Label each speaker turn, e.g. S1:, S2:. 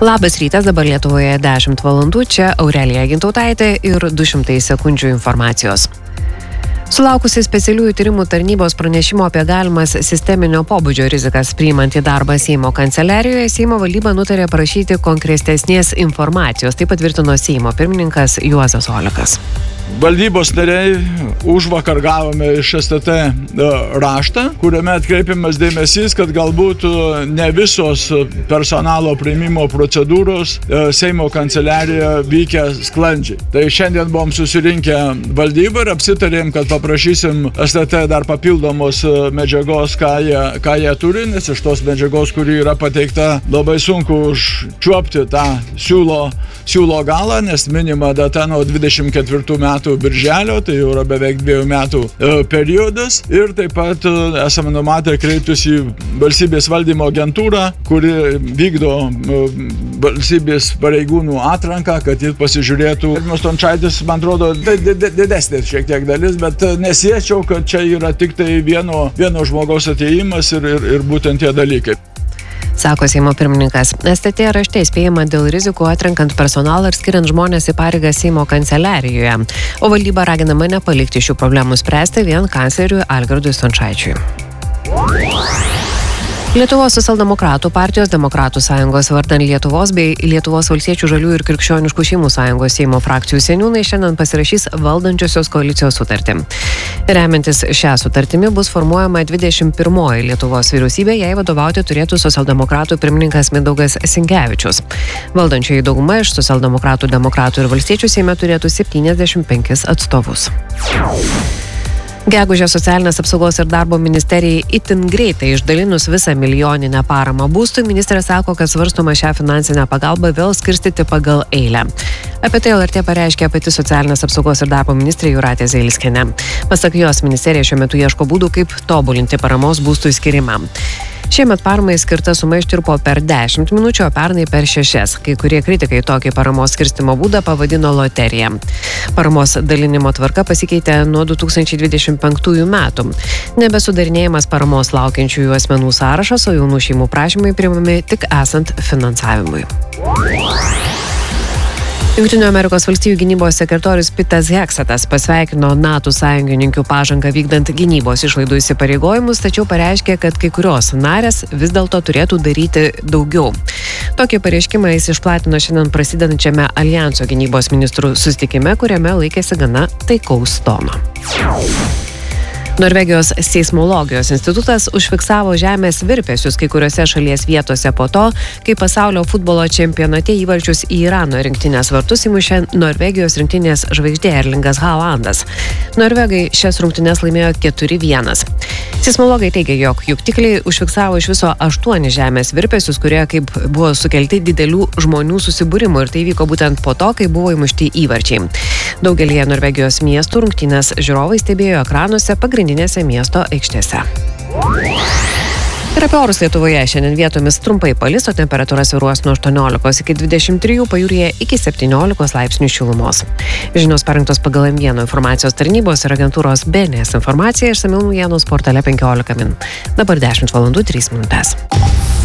S1: Labas rytas, dabar Lietuvoje 10 valandų, čia Aurelija Gintautaitė ir 200 sekundžių informacijos. Sulaukusi specialiųjų tyrimų tarnybos pranešimo apie galimas sisteminio pobūdžio rizikas priimant į darbą Seimo kanceliarijoje, Seimo valdyba nutarė prašyti konkretesnės informacijos, tai patvirtino Seimo pirmininkas Juozas Olekas.
S2: Valdybos nariai užvakar gavome iš STT raštą, kuriame atkreipiamas dėmesys, kad galbūt ne visos personalo priėmimo procedūros Seimo kanceliarijoje vykę sklandžiai. Tai šiandien buvom susirinkę valdybą ir apsitarėm, kad paprašysim STT dar papildomos medžiagos, ką jie turi, nes iš tos medžiagos, kuri yra pateikta, labai sunku užčiuopti tą siūlo galą, nes minima data nuo 24 metų birželio, tai jau yra beveik 2 metų periodas. Ir taip pat esame numatę kreiptis į valstybės valdymo agentūrą, kuri vykdo valstybės pareigūnų atranką, kad jis pasižiūrėtų. Stončaitis, man atrodo, didesnė šiek tiek dalis, bet nesiečiau, kad čia yra tik tai vieno žmogaus atėjimas ir būtent tie dalykai.
S1: Sako Seimo pirmininkas. STT rašte įspėjama dėl rizikų atrenkant personalą ir skiriant žmonės į pareigą Seimo kanceliarijoje, o valdyba raginama nepalikti šių problemų spręsti vien kancleriui Algirdui Stončaičiui. Lietuvos socialdemokratų partijos, Demokratų sąjungos vardan Lietuvos bei Lietuvos valstiečių žaliųjų ir krikščioniškų šeimų sąjungos Seimo frakcijų seniūnai šiandien pasirašys valdančiosios koalicijos sutartį. Remiantis šią sutartimi bus formuojama 21-oji Lietuvos vyriausybė, jai vadovauti turėtų socialdemokratų pirmininkas Mindaugas Sinkevičius. Valdančioji dauguma iš socialdemokratų, demokratų ir valstiečių Seime turėtų 75 atstovus. Gegužę socialinės apsaugos ir darbo ministerijai itin greitai išdalinus visą milijoninę paramą būstui, ministrė sako, kad svarstoma šią finansinę pagalbą vėl skirstyti pagal eilę. Apie tai LRT pareiškė pati socialinės apsaugos ir darbo ministrė Jūratė Zailskienė. Pasak jos, ministerija šiuo metu ieško būdų, kaip tobulinti paramos būstui skirimą. Šiemet paramai skirta suma ištirpo per 10 minučių, o pernai per 6. Kai kurie kritikai tokį paramos skirstimo būdą pavadino loterija. Paramos dalinimo tvarka pasikeitė nuo 2025 metų. Nebesudarinėjimas paramos laukiančiųjų asmenų sąrašas, o jaunų šeimų prašymai priimami tik esant finansavimui. Jungtinių Amerikos valstijų gynybos sekretorius Pitas Heksetas pasveikino NATO sąjungininkių pažangą vykdant gynybos išlaidų įsipareigojimus, tačiau pareiškė, kad kai kurios narės vis dėlto turėtų daryti daugiau. Tokį pareiškimą jis išplatino šiandien prasidedančiame Aljanso gynybos ministrų susitikime, kuriame laikėsi gana taikaus tono. Norvegijos seismologijos institutas užfiksavo žemės virpesius kai kuriuose šalies vietose po to, kai pasaulio futbolo čempionate įvarčius į Irano rinktinės vartus įmušė Norvegijos rinktinės žvaigždė Erlingas Haalandas. Norvegai šias rungtynes laimėjo 4-1. Seismologai teigia, jog juktikliai užfiksavo iš viso 8 žemės virpesius, kurie kaip buvo sukelti didelių žmonių susibūrimų, ir tai vyko būtent po to, kai buvo įmušti įvarčiai. Daugelyje Norvegijos miestų rungtynes žiūrovai stebėjo ekranuose pagrindinėse miesto aikštėse. Ir apie orus Lietuvoje šiandien vietomis trumpai palis, o temperatūra svyruos nuo 18 iki 23, pajūryje iki 17 laipsnių šilumos. Žinios parengtos pagal M1 informacijos tarnybos ir agentūros BNS informacija, išsamiau naujienos portale 15 min. Dabar 10 valandų 3 minutės.